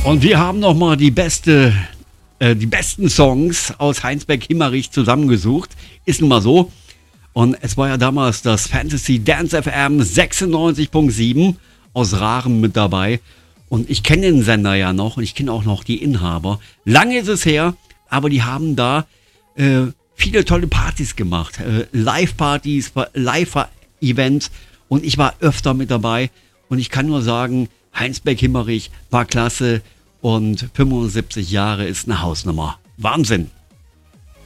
Und wir haben nochmal die besten Songs aus Heinsberg-Himmerich zusammengesucht. Ist nun mal so. Und es war ja damals das Fantasy Dance FM 96.7 aus Rahren mit dabei. Und ich kenne den Sender ja noch und ich kenne auch noch die Inhaber. Lange ist es her, aber die haben da viele tolle Partys gemacht. Live-Partys, Live-Events und ich war öfter mit dabei. Und ich kann nur sagen, Heinsberg-Himmerich war klasse und 75 Jahre ist eine Hausnummer. Wahnsinn!